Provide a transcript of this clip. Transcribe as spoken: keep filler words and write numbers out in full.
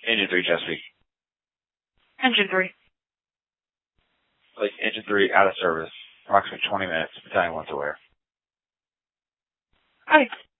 Engine three, Chesapeake. Engine three. Like, engine three out of service. Approximately twenty minutes. Battalion one to where? Hi.